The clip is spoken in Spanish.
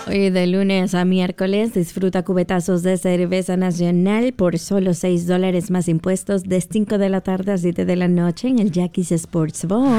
Hoy de lunes a miércoles disfruta cubetazos de cerveza nacional por solo $6 más impuestos de 5 de la tarde a 7 de la noche en el Jackie's Sports Bar.